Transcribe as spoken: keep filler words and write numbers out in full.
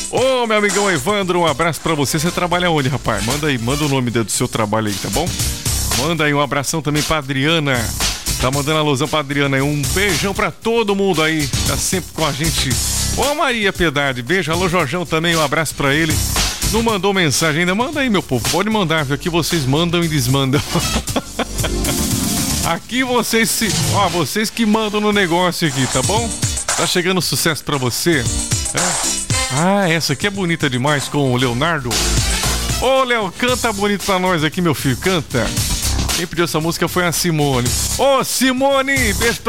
Ô, meu amigão Evandro, um abraço pra você. Você trabalha onde, rapaz? Manda aí, manda o nome do seu trabalho aí, tá bom? Manda aí um abração também pra Adriana. Tá mandando alusão pra Adriana aí. Um beijão pra todo mundo aí. Tá sempre com a gente. Ô, Maria Piedade, beijo. Alô, Jorjão também, um abraço pra ele. Não mandou mensagem ainda? Manda aí, meu povo. Pode mandar, viu? Aqui vocês mandam e desmandam. Aqui vocês se... Ó, vocês que mandam no negócio aqui, tá bom? Tá chegando sucesso pra você. É. Ah, essa aqui é bonita demais com o Leonardo. Ô, Léo, canta bonito pra nós aqui, meu filho. Canta. Quem pediu essa música foi a Simone. Ô, Simone, beijo pra